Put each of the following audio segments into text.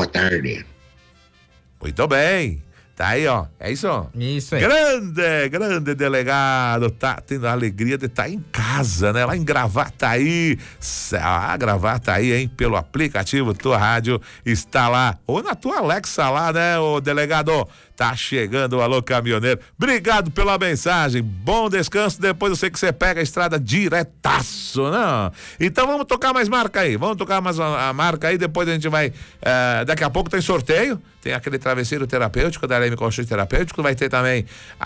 boa tarde. Muito bem. Tá aí, ó. É isso? Isso aí. Grande delegado. Tá tendo a alegria de estar em casa, né? Lá em Gravataí. Gravataí, hein? Pelo aplicativo Tua Rádio. Está lá. Ou na tua Alexa lá, né, ô delegado? Tá chegando o Alô Caminhoneiro. Obrigado pela mensagem. Bom descanso. Depois eu sei que você pega a estrada diretaço, não? Então vamos tocar mais marca aí. Vamos tocar mais a marca aí. Depois a gente vai. Daqui a pouco tem sorteio. Tem aquele travesseiro terapêutico da Leme Colchões Terapêutico. Vai ter também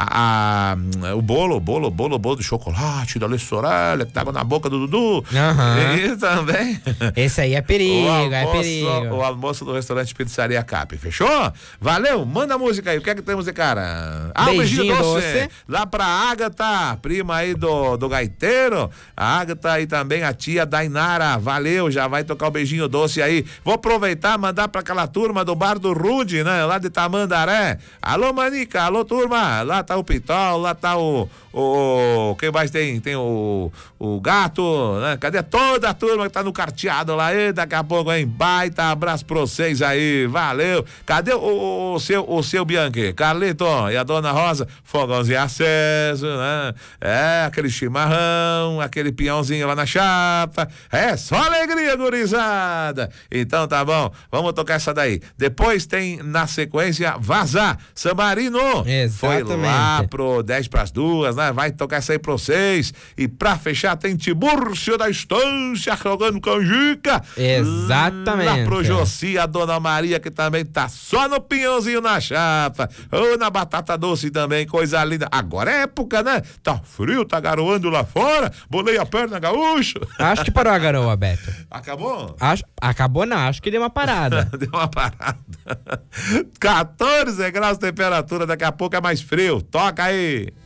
o bolo de chocolate da Alessio Sorelli, que tava na boca do Dudu. E também. Esse aí é perigo, O almoço do restaurante Pizzaria Cap. Fechou? Valeu. Manda a música aí. O que é que temos de cara? Um beijinho doce. Lá pra Ágata, prima aí do gaiteiro. A Ágata e também a tia Dainara. Valeu, já vai tocar o beijinho doce aí. Vou aproveitar, mandar pra aquela turma do Bar do Rude, né? Lá de Tamandaré. Alô, Manica, alô, turma. Lá tá o Pitol, lá tá quem mais tem? Tem o Gato, né? Cadê toda a turma que tá no carteado lá? E daqui a pouco, hein? Baita abraço pra vocês aí. Valeu. Cadê o seu Bianchi? Carlito e a dona Rosa? Fogãozinho aceso, né? Aquele chimarrão, aquele pinhãozinho lá na chapa. É só alegria, gurizada. Então tá bom. Vamos tocar essa daí. Depois tem, na sequência, Vazar, Sambarino. Exatamente. Foi lá pro 10:02, né? Vai tocar essa aí pra vocês. E pra fechar tem Tibúrcio da Estância jogando canjica. Exatamente. Lá pro Jossi, a dona Maria, que também tá só no pinhãozinho na chapa. Ou na batata doce também, coisa linda. Agora é época, né? Tá frio, tá garoando lá fora. Bolei a perna, gaúcho. Acho que parou a garoa, Beto. Acabou? Acabou não, acho que deu uma parada. Deu uma parada. 14 graus de temperatura, daqui a pouco é mais frio. Toca aí.